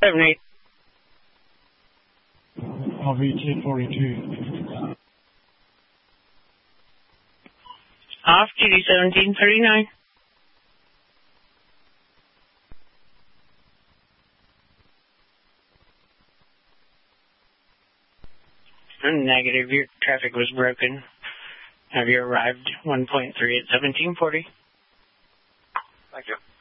78. LV 1042. Off duty 1739. Negative, your traffic was broken. Have you arrived 1.3 at 1740? Thank you.